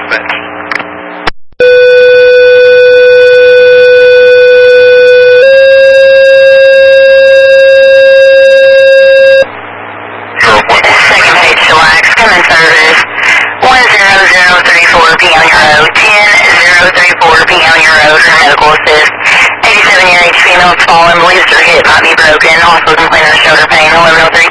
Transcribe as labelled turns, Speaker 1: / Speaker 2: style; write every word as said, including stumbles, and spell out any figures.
Speaker 1: Thanks.
Speaker 2: Second page Chillax, common service, one zero zero three four Peonia Road, ten zero three four Peonia Road for medical assist. eighty-seven year age female has fallen, believes her hip might be broken, also complaining of shoulder pain, eleven oh three